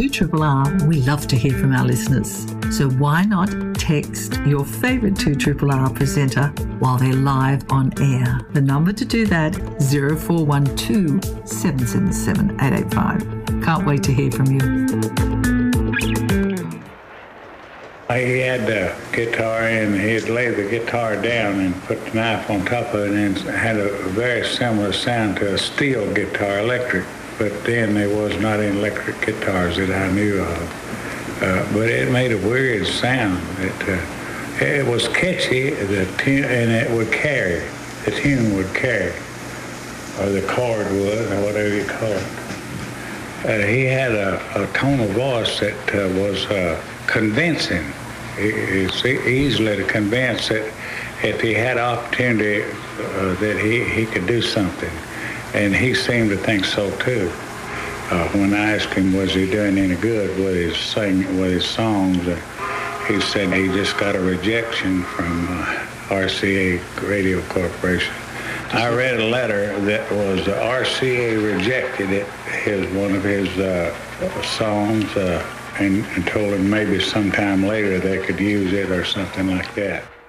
2RRR, we love to hear from our listeners. So why not text your favourite 2RRR presenter while they're live on air? The number to do that, 0412 777 885. Can't wait to hear from you. He had the guitar and he'd lay the guitar down and put the knife on top of it, and had a very similar sound to a steel guitar, electric. But then there was not any electric guitars that I knew of. But it made a weird sound. It was catchy, the tune, and it would carry. The tune would carry, or the chord would, or whatever you call it. He had a tone of voice that was convincing. It's easily to convince that if he had opportunity that he could do something. And he seemed to think so too. When I asked him, was he doing any good with his songs, he said he just got a rejection from RCA Radio Corporation. I read a letter that was RCA rejected it, one of his songs, and told him maybe sometime later they could use it or something like that.